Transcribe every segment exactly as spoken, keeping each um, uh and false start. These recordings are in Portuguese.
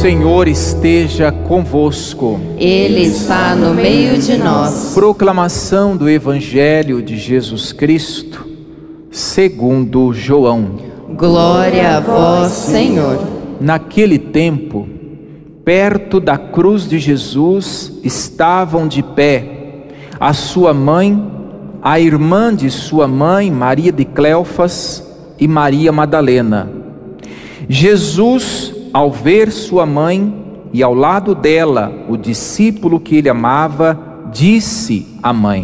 Senhor esteja convosco. Ele está no meio de nós. Proclamação do Evangelho de Jesus Cristo, segundo João. Glória a vós, Senhor. Naquele tempo, perto da cruz de Jesus, estavam de pé a sua mãe, a irmã de sua mãe, Maria de Cleofas, e Maria Madalena. Jesus, ao ver sua mãe e ao lado dela o discípulo que ele amava, disse à mãe: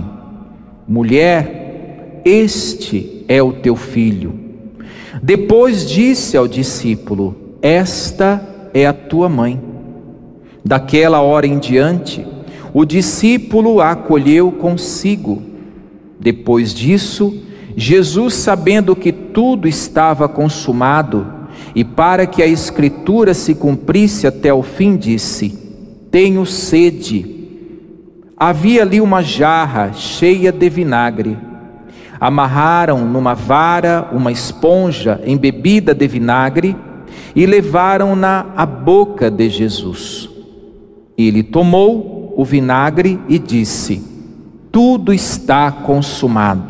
Mulher, este é o teu filho. Depois disse ao discípulo: Esta é a tua mãe. Daquela hora em diante, o discípulo a acolheu consigo. Depois disso, Jesus, sabendo que tudo estava consumado, e para que a Escritura se cumprisse até o fim, disse: Tenho sede. Havia ali uma jarra cheia de vinagre. Amarraram numa vara uma esponja embebida de vinagre e levaram-na à boca de Jesus. Ele tomou o vinagre e disse: Tudo está consumado.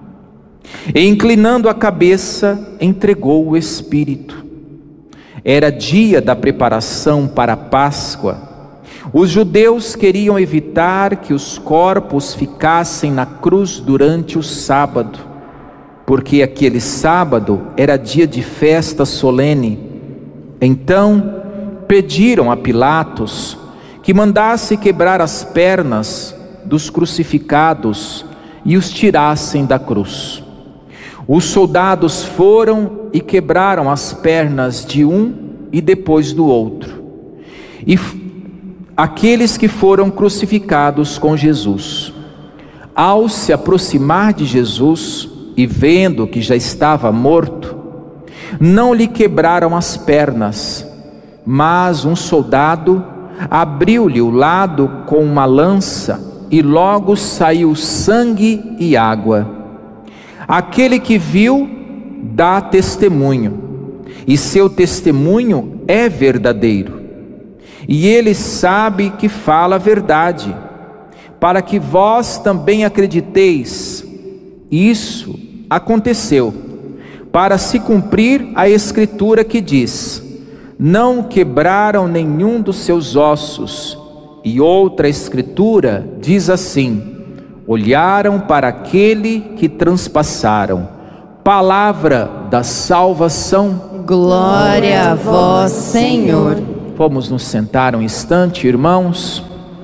E, inclinando a cabeça, entregou o Espírito. Era dia da preparação para a Páscoa. Os judeus queriam evitar que os corpos ficassem na cruz durante o sábado, porque aquele sábado era dia de festa solene. Então pediram a Pilatos que mandasse quebrar as pernas dos crucificados e os tirassem da cruz. Os soldados foram e quebraram as pernas de um e depois do outro. E aqueles que foram crucificados com Jesus, ao se aproximar de Jesus e vendo que já estava morto, não lhe quebraram as pernas, mas um soldado abriu-lhe o lado com uma lança e logo saiu sangue e água. Aquele que viu dá testemunho, e seu testemunho é verdadeiro. E ele sabe que fala a verdade, para que vós também acrediteis. Isso aconteceu para se cumprir a Escritura que diz: Não quebraram nenhum dos seus ossos. E outra Escritura diz assim: Olharam para aquele que transpassaram. Palavra da salvação. Glória a vós, Senhor. Vamos nos sentar um instante, irmãos.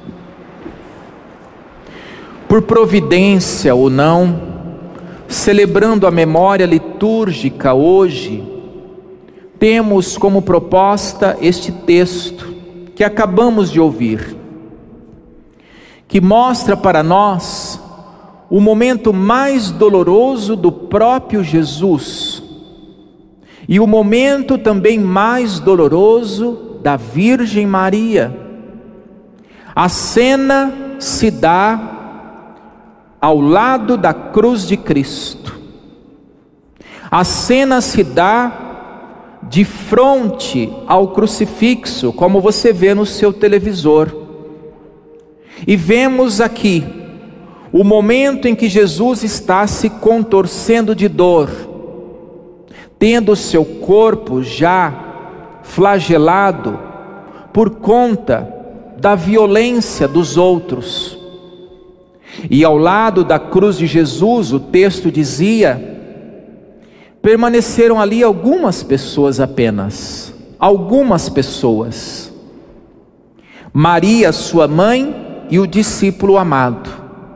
Por providência ou não, celebrando a memória litúrgica hoje, temos como proposta este texto que acabamos de ouvir, que mostra para nós o momento mais doloroso do próprio Jesus e o momento também mais doloroso da Virgem Maria. A cena se dá ao lado da cruz de Cristo. A cena se dá de frente ao crucifixo, como você vê no seu televisor. E vemos aqui o momento em que Jesus está se contorcendo de dor, tendo seu corpo já flagelado por conta da violência dos outros. E ao lado da cruz de Jesus, o texto dizia, permaneceram ali algumas pessoas apenas, algumas pessoas. Maria, sua mãe, e o discípulo amado.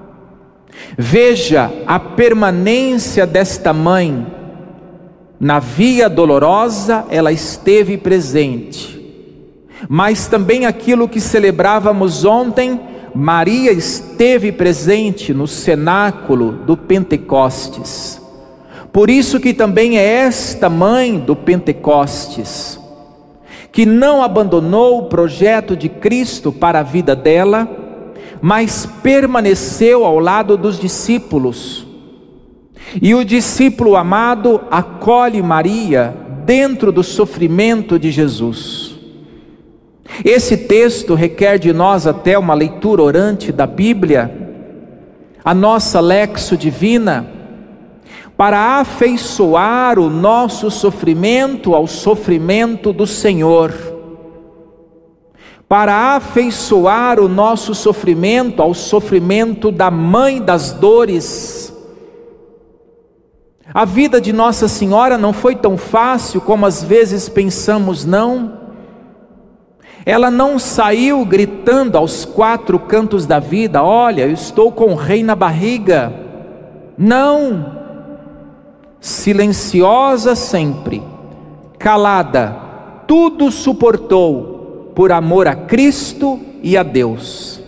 Veja a permanência desta mãe. Na via dolorosa ela esteve presente, mas também aquilo que celebrávamos ontem, Maria esteve presente no cenáculo do Pentecostes. Por isso que também é esta mãe do Pentecostes, que não abandonou o projeto de Cristo para a vida dela, mas permaneceu ao lado dos discípulos. E o discípulo amado acolhe Maria dentro do sofrimento de Jesus. Esse texto requer de nós até uma leitura orante da Bíblia, a nossa lexo divina, para afeiçoar o nosso sofrimento ao sofrimento do Senhor, para afeiçoar o nosso sofrimento ao sofrimento da Mãe das Dores. A vida de Nossa Senhora não foi tão fácil como às vezes pensamos, não. Ela não saiu gritando aos quatro cantos da vida: olha, eu estou com o rei na barriga. Não. Silenciosa sempre, calada, tudo suportou por amor a Cristo e a Deus.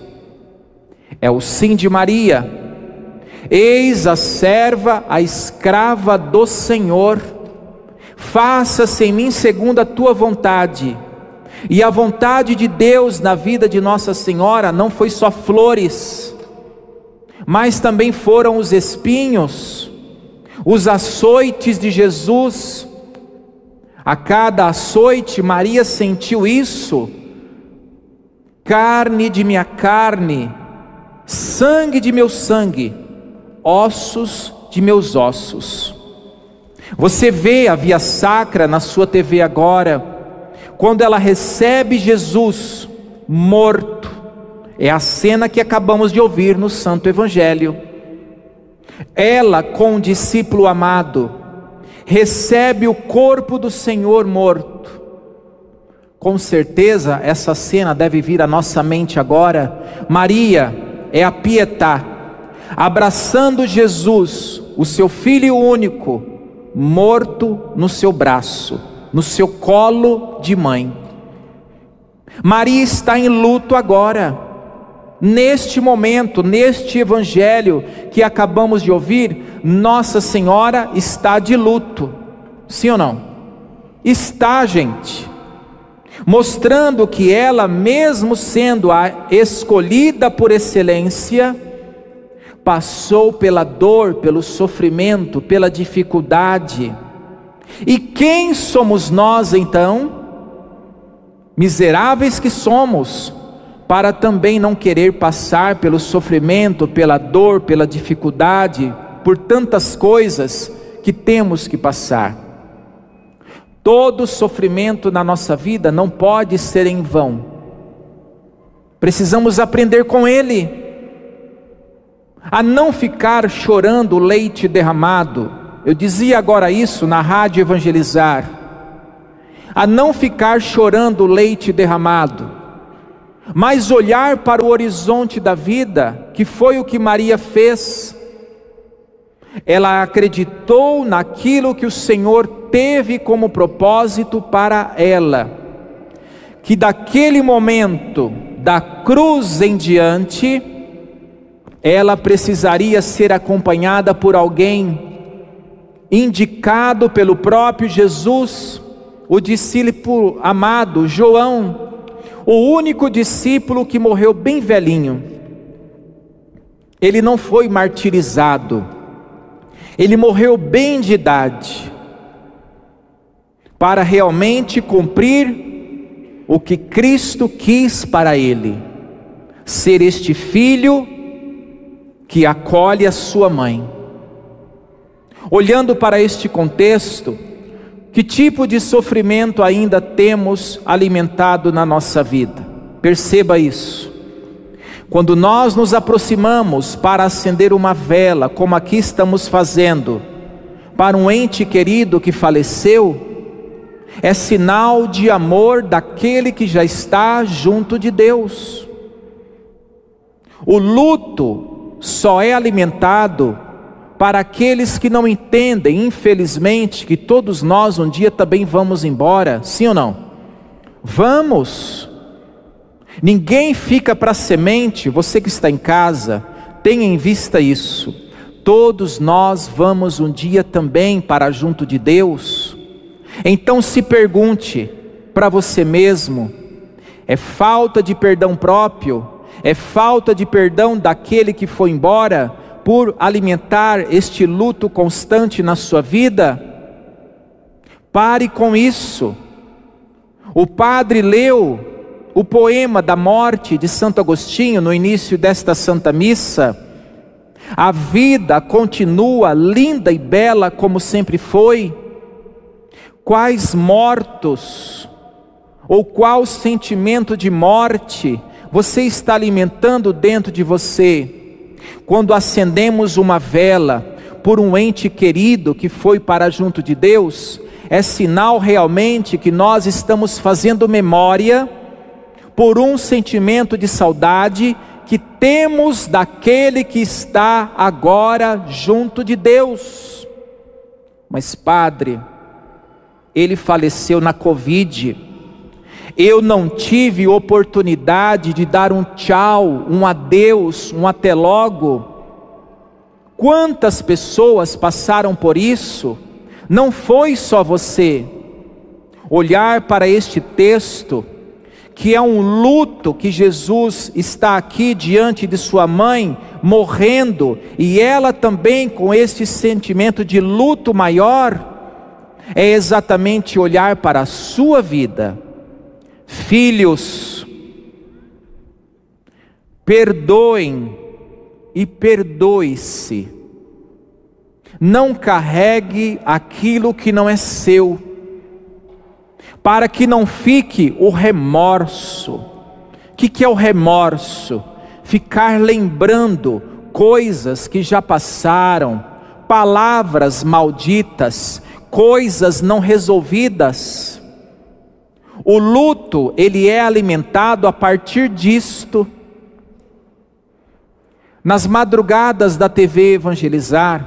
É o sim de Maria: eis a serva, a escrava do Senhor, faça-se em mim segundo a tua vontade. E a vontade de Deus na vida de Nossa Senhora não foi só flores, mas também foram os espinhos, os açoites de Jesus. A cada açoite Maria sentiu isso: carne de minha carne, sangue de meu sangue, ossos de meus ossos. Você vê a Via Sacra na sua T V agora, quando ela recebe Jesus morto. É a cena que acabamos de ouvir no Santo Evangelho. Ela, com o discípulo amado, recebe o corpo do Senhor morto. Com certeza essa cena deve vir à nossa mente agora. Maria é a Pietà, abraçando Jesus, o seu Filho único, morto no seu braço, no seu colo de mãe. Maria está em luto agora, neste momento, neste evangelho que acabamos de ouvir. Nossa Senhora está de luto, sim ou não? Está, gente, mostrando que ela, mesmo sendo a escolhida por excelência, passou pela dor, pelo sofrimento, pela dificuldade. E quem somos nós então, miseráveis que somos, para também não querer passar pelo sofrimento, pela dor, pela dificuldade, por tantas coisas que temos que passar? Todo sofrimento na nossa vida não pode ser em vão. Precisamos aprender com ele a não ficar chorando o leite derramado. Eu dizia agora isso na Rádio Evangelizar: a não ficar chorando o leite derramado, mas olhar para o horizonte da vida, que foi o que Maria fez. Ela acreditou naquilo que o Senhor teve como propósito para ela, que daquele momento, da cruz em diante, ela precisaria ser acompanhada por alguém indicado pelo próprio Jesus, o discípulo amado João, o único discípulo que morreu bem velhinho. Ele não foi martirizado, ele morreu bem de idade, para realmente cumprir o que Cristo quis para ele: ser este filho que acolhe a sua mãe. Olhando para este contexto, que tipo de sofrimento ainda temos alimentado na nossa vida? Perceba isso. Quando nós nos aproximamos para acender uma vela, como aqui estamos fazendo, para um ente querido que faleceu, é sinal de amor daquele que já está junto de Deus. O luto só é alimentado para aqueles que não entendem, infelizmente, que todos nós um dia também vamos embora, sim ou não? Vamos. Ninguém fica para semente. Você que está em casa, tenha em vista isso. Todos nós vamos um dia também para junto de Deus. Então se pergunte para você mesmo: é falta de perdão próprio? É falta de perdão daquele que foi embora, por alimentar este luto constante na sua vida? Pare com isso. O padre leu o poema da morte de Santo Agostinho no início desta Santa Missa, a vida continua linda e bela como sempre foi. Quais mortos, ou qual sentimento de morte você está alimentando dentro de você, quando acendemos uma vela por um ente querido que foi para junto de Deus? É sinal realmente que nós estamos fazendo memória por um sentimento de saudade que temos daquele que está agora junto de Deus. Mas padre, ele faleceu na Covid, eu não tive oportunidade de dar um tchau, um adeus, um até logo. Quantas pessoas passaram por isso? Não foi só você. Olhar para este texto, que é um luto, que Jesus está aqui diante de sua mãe, morrendo, e ela também com este sentimento de luto maior, é exatamente olhar para a sua vida. Filhos, perdoem e perdoe-se. Não carregue aquilo que não é seu, para que não fique o remorso. O que, que é o remorso? Ficar lembrando coisas que já passaram, palavras malditas, coisas não resolvidas. O luto, ele é alimentado a partir disto. Nas madrugadas da T V Evangelizar,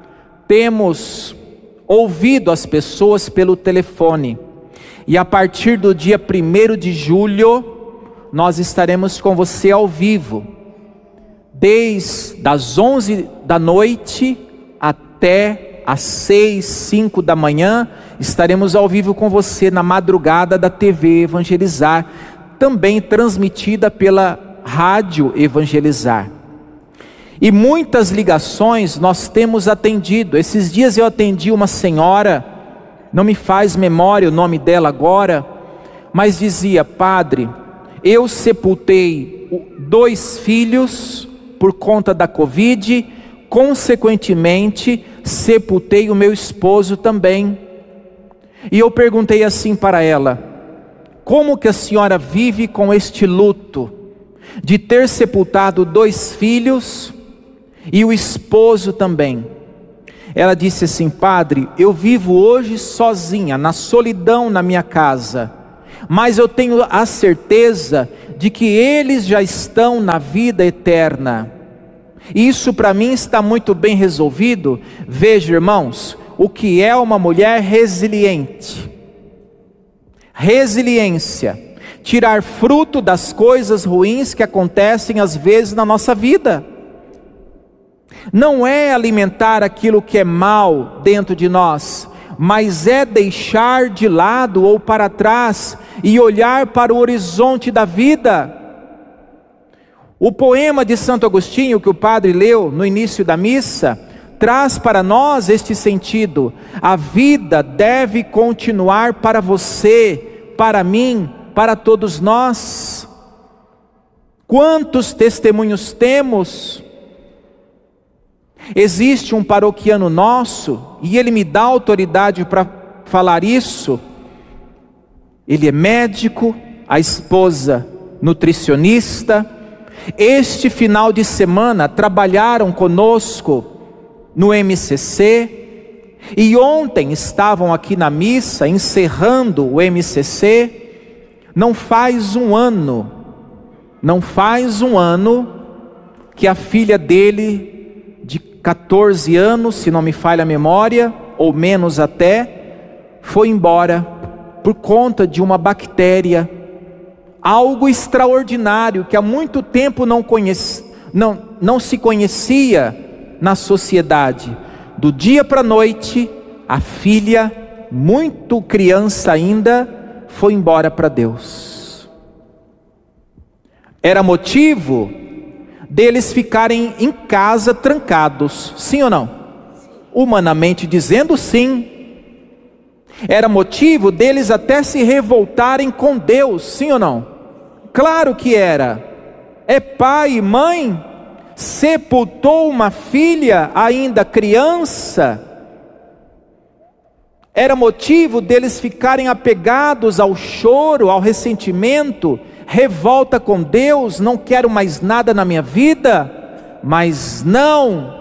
temos ouvido as pessoas pelo telefone. E a partir do dia primeiro de julho, nós estaremos com você ao vivo, desde as onze da noite até as seis, cinco da manhã, estaremos ao vivo com você na madrugada da T V Evangelizar, também transmitida pela Rádio Evangelizar. E muitas ligações nós temos atendido. Esses dias eu atendi uma senhora, não me faz memória o nome dela agora, mas dizia: padre, eu sepultei dois filhos por conta da Covid, consequentemente sepultei o meu esposo também. E eu perguntei assim para ela: como que a senhora vive com este luto de ter sepultado dois filhos e o esposo também? Ela disse assim: padre, eu vivo hoje sozinha, na solidão na minha casa, mas eu tenho a certeza de que eles já estão na vida eterna. Isso para mim está muito bem resolvido. Veja, irmãos, o que é uma mulher resiliente. Resiliência, tirar fruto das coisas ruins que acontecem às vezes na nossa vida. Não é alimentar aquilo que é mal dentro de nós, mas é deixar de lado ou para trás e olhar para o horizonte da vida. O poema de Santo Agostinho que o padre leu no início da missa traz para nós este sentido. A vida deve continuar para você, para mim, para todos nós. Quantos testemunhos temos? Existe um paroquiano nosso, e ele me dá autoridade para falar isso. Ele é médico, a esposa nutricionista. Este final de semana trabalharam conosco no M C C, e ontem estavam aqui na missa, encerrando o M C C. Não faz um ano, não faz um ano, que a filha dele, de catorze anos, se não me falha a memória, ou menos até, foi embora, por conta de uma bactéria, algo extraordinário, que há muito tempo não, conhece, não, não se conhecia na sociedade. Do dia para a noite, a filha, muito criança ainda, foi embora para Deus. Era motivo deles ficarem em casa trancados, sim ou não? Humanamente dizendo, sim. Era motivo deles até se revoltarem com Deus, sim ou não? Claro que era. É pai e mãe, sepultou uma filha ainda criança. Era motivo deles ficarem apegados ao choro, ao ressentimento, revolta com Deus, não quero mais nada na minha vida. Mas não.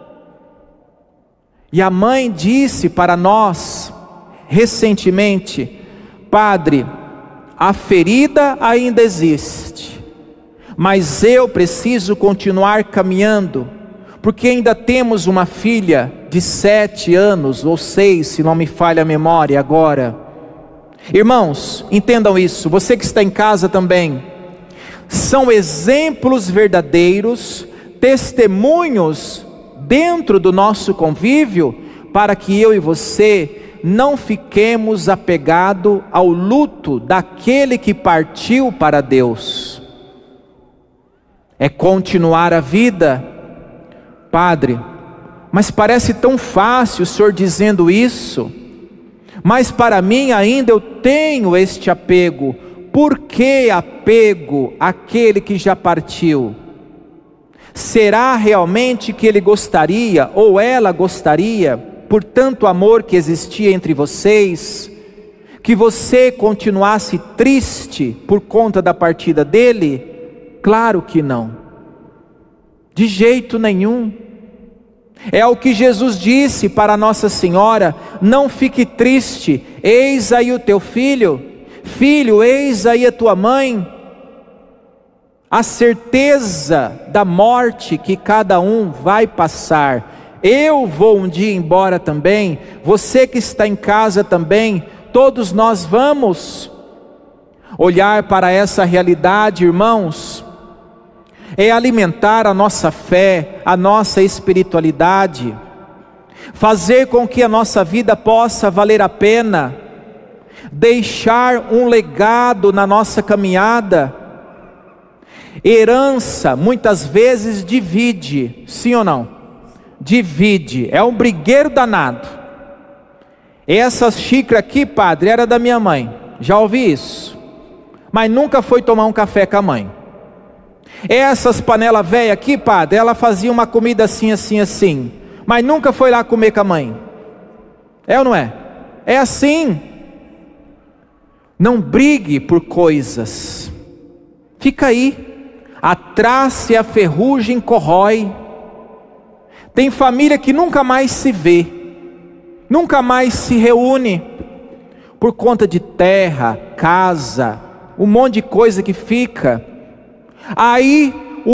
E a mãe disse para nós recentemente: Padre, a ferida ainda existe, mas eu preciso continuar caminhando, porque ainda temos uma filha de sete anos, ou seis, se não me falha a memória agora. Irmãos, entendam isso, você que está em casa também, são exemplos verdadeiros, testemunhos dentro do nosso convívio, para que eu e você não fiquemos apegados ao luto daquele que partiu para Deus. É continuar a vida. Padre, mas parece tão fácil o senhor dizendo isso, mas para mim ainda eu tenho este apego. Por que apego àquele que já partiu? Será realmente que ele gostaria, ou ela gostaria, por tanto amor que existia entre vocês, que você continuasse triste por conta da partida dele? Claro que não, de jeito nenhum. É o que Jesus disse para Nossa Senhora: não fique triste, eis aí o teu filho, filho, eis aí a tua mãe. A certeza da morte que cada um vai passar. Eu vou um dia embora também, você que está em casa também, todos nós vamos. Olhar para essa realidade, irmãos, é alimentar a nossa fé, a nossa espiritualidade, fazer com que a nossa vida possa valer a pena, deixar um legado na nossa caminhada. Herança muitas vezes divide, sim ou não? Divide, é um brigueiro danado. Essa xícara aqui, padre, era da minha mãe, já ouvi isso, mas nunca foi tomar um café com a mãe. Essas panelas velhas aqui, padre, ela fazia uma comida assim, assim, assim, mas nunca foi lá comer com a mãe. É ou não é? É assim. Não brigue por coisas, fica aí. A traça e a ferrugem corrói. Tem família que nunca mais se vê, nunca mais se reúne, por conta de terra, casa, um monte de coisa que fica. Aí